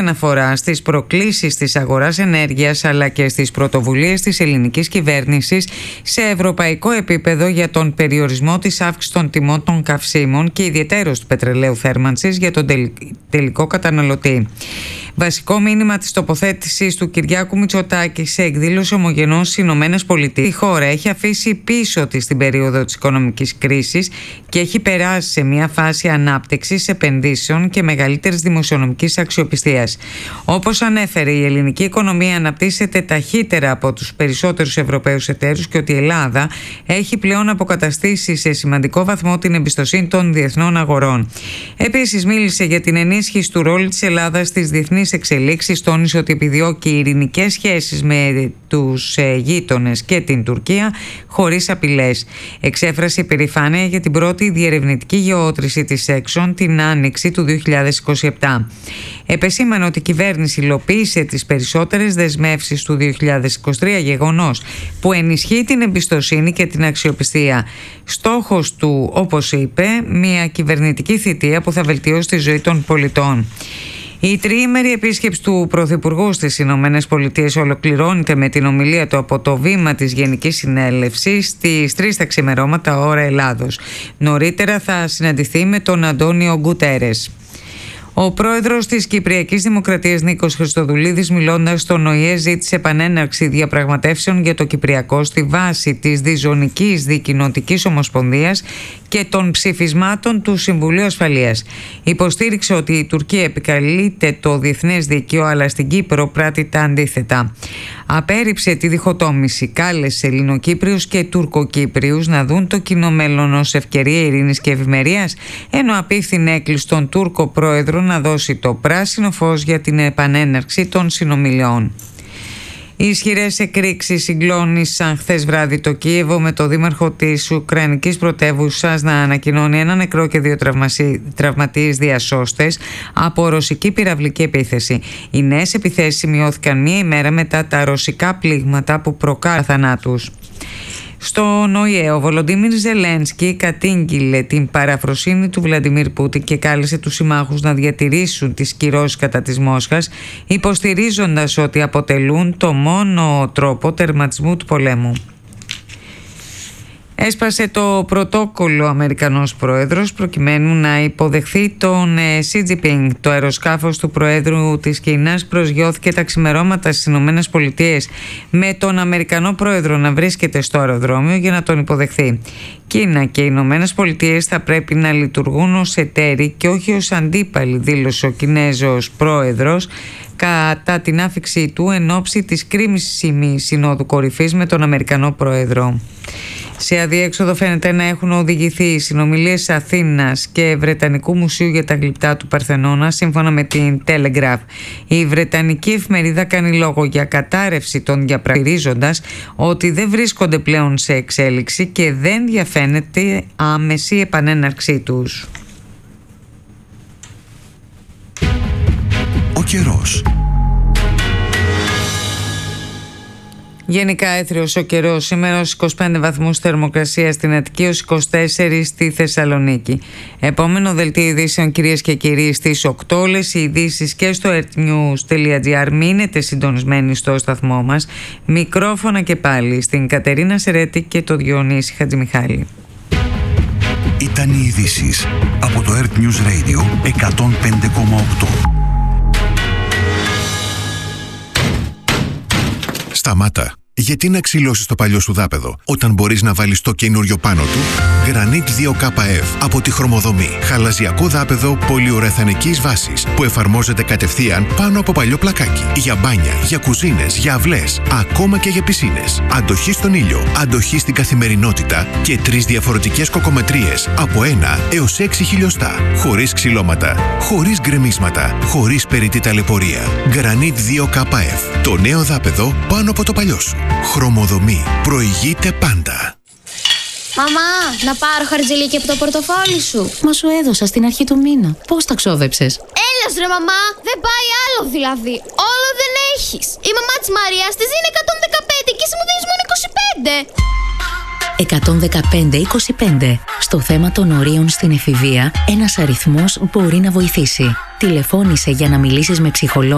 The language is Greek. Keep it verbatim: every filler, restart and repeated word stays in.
αναφορά στις προκλήσεις της αγοράς ενέργειας αλλά και στις πρωτοβουλίες της ελληνικής κυβέρνησης σε ευρωπαϊκό επίπεδο για τον περιορισμό της αύξησης των τιμών των καυσίμων και ιδιαιτέρως του πετρελαίου θέρμανσης για τον τελικό καταναλωτή. Βασικό μήνυμα της τοποθέτησης του Κυριάκου Μητσοτάκη σε εκδήλωση ομογενών στις Ηνωμένες Πολιτείες. Η χώρα έχει αφήσει πίσω της την περίοδο της οικονομικής κρίσης και έχει περάσει σε μια φάση ανάπτυξης, επενδύσεων και μεγαλύτερης δημοσιονομικής αξιοπιστίας. Όπως ανέφερε, η ελληνική οικονομία αναπτύσσεται ταχύτερα από τους περισσότερους Ευρωπαίους εταίρους και ότι η Ελλάδα έχει πλέον αποκαταστήσει σε σημαντικό βαθμό την εμπιστοσύνη των διεθνών αγορών. Επίσης, μίλησε για την ενίσχυση του ρόλου της Ελλάδας στις διεθνείς εξελίξεις, τόνισε ότι επιδιώκει ειρηνικές σχέσεις με τους γείτονες και την Τουρκία χωρίς απειλές. Εξέφρασε υπερηφάνεια για την πρώτη διερευνητική γεώτρηση της Exxon την άνοιξη του δύο χιλιάδες είκοσι επτά. Επεσήμανε ότι η κυβέρνηση υλοποίησε τις περισσότερες δεσμεύσεις του δύο χιλιάδες είκοσι τρία, γεγονός που ενισχύει την εμπιστοσύνη και την αξιοπιστία. Στόχος του, όπως είπε, μια κυβερνητική θητεία που θα βελτιώσει τη ζωή των πολιτών. Η τριήμερη επίσκεψη του Πρωθυπουργού στις Ηνωμένες Πολιτείες ολοκληρώνεται με την ομιλία του από το βήμα της Γενικής Συνέλευσης στις τρεις τα ξημερώματα ώρα Ελλάδος. Νωρίτερα θα συναντηθεί με τον Αντώνιο Γκουτέρες. Ο πρόεδρος της Κυπριακής Δημοκρατίας Νίκος Χριστοδουλίδης, μιλώντας στον Ο Η Ε, ζήτησε επανέναρξη διαπραγματεύσεων για το Κυπριακό στη βάση της Διζωνικής Δικοινοτικής Ομοσπονδίας και των ψηφισμάτων του Συμβουλίου Ασφαλείας. Υποστήριξε ότι η Τουρκία επικαλείται το διεθνές δίκαιο, αλλά στην Κύπρο πράττει τα αντίθετα. Απέρριψε τη διχοτόμηση, κάλεσε Ελληνοκύπριους και Τουρκοκύπριους να δουν το κοινό μέλλον ως ευκαιρία ειρήνης και ευημερίας, ενώ απίφθινε έκκληση στον Τούρκο πρόεδρο να δώσει το πράσινο φως για την επανέναρξη των συνομιλιών. Οι ισχυρές εκρήξεις συγκλώνησαν χθες βράδυ το Κίεβο, με το δήμαρχο της Ουκρανικής πρωτεύουσας να ανακοινώνει ένα νεκρό και δύο τραυματίες διασώστες από ρωσική πυραυλική επίθεση. Οι νέες επιθέσεις σημειώθηκαν μία ημέρα μετά τα ρωσικά πλήγματα που προκάλεσαν θανάτους. Στον Ο Η Ε, ο Βολοντίμιρ Ζελένσκι κατήγγειλε την παραφροσύνη του Βλαντιμίρ Πούτιν και κάλεσε τους συμμάχους να διατηρήσουν τις κυρώσεις κατά της Μόσχας, υποστηρίζοντας ότι αποτελούν το μόνο τρόπο τερματισμού του πολέμου. Έσπασε το πρωτόκολλο ο Αμερικανός πρόεδρος προκειμένου να υποδεχθεί τον Σι Τζινπίνγκ. Το αεροσκάφος του πρόεδρου της Κίνας προσγειώθηκε τα ξημερώματα στις Ηνωμένες Πολιτείες, με τον Αμερικανό πρόεδρο να βρίσκεται στο αεροδρόμιο για να τον υποδεχθεί. Κίνα και οι Ηνωμένες Πολιτείες θα πρέπει να λειτουργούν ως εταίροι και όχι ως αντίπαλοι, δήλωσε ο Κινέζος πρόεδρος κατά την άφιξή του εν ώψη της κρίσιμης συνόδου κορυφής με τον Αμερικανό πρόεδρο. Σε αδιέξοδο φαίνεται να έχουν οδηγηθεί οι συνομιλίες Αθήνας και Βρετανικού Μουσείου για τα γλυπτά του Παρθενώνα, σύμφωνα με την Telegraph. Η Βρετανική εφημερίδα κάνει λόγο για κατάρρευση των διαπραγματεύσεων, ότι δεν βρίσκονται πλέον σε εξέλιξη και δεν διαφαίνεται άμεση επανέναρξή τους. Ο καιρός. Γενικά έθριος ο καιρός σήμερα, ως είκοσι πέντε βαθμούς θερμοκρασία στην Αττική, ως είκοσι τέσσερα στη Θεσσαλονίκη. Επόμενο δελτίο ειδήσεων, κυρίες και κύριοι, στις οκτώ. Όλες οι ειδήσεις και στο earthnews τελεία gr. Μείνετε συντονισμένοι στο σταθμό μας. Μικρόφωνα και πάλι στην Κατερίνα Σερέτη και το Διονύση Χατζημιχάλη. Ήταν οι ειδήσεις από το Earth News Radio εκατόν πέντε κόμμα οκτώ. Σταμάτα. Γιατί να ξυλώσεις το παλιό σου δάπεδο όταν μπορείς να βάλεις το καινούριο πάνω του? Granit δύο K F από τη Χρωμοδομή. Χαλαζιακό δάπεδο πολυουρεθανικής βάσης που εφαρμόζεται κατευθείαν πάνω από παλιό πλακάκι. Για μπάνια, για κουζίνες, για αυλές, ακόμα και για πισίνες. Αντοχή στον ήλιο, αντοχή στην καθημερινότητα και τρεις διαφορετικές κοκομετρίες από ένα έως έξι χιλιοστά. Χωρίς ξυλώματα, χωρίς γκρεμίσματα, χωρίς περιττή ταλαιπωρία. Granit δύο K F. Το νέο δάπεδο πάνω από το παλιό σου. Χρωμοδομή. Προηγείται πάντα. Μαμά, να πάρω χαρτζηλίκι από το πορτοφόλι σου. Μα σου έδωσα στην αρχή του μήνα. Πώς τα ξόδεψες? Έλας ρε μαμά, δεν πάει άλλο δηλαδή. Όλο δεν έχεις. Η μαμά της Μαρίας της δίνει εκατόν δεκαπέντε και εσύ μου δίνεις μόνο είκοσι πέντε. εκατόν δεκαπέντε είκοσι πέντε. Στο θέμα των ορίων στην εφηβεία, ένας αριθμός μπορεί να βοηθήσει. Τηλεφώνησε για να μιλήσεις με ψυχολόγο